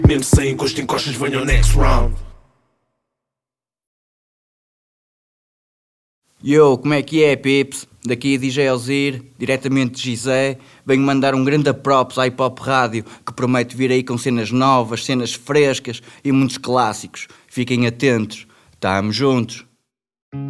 Mesmo sem encosto em costas, venha ao next round. Yo, como é que é, pips? Daqui DJ Alzir, diretamente de Gizé. Venho mandar um grande props à Hip Hop Rádio, que promete vir aí com cenas novas, cenas frescas e muitos clássicos. Fiquem atentos. Tamo juntos.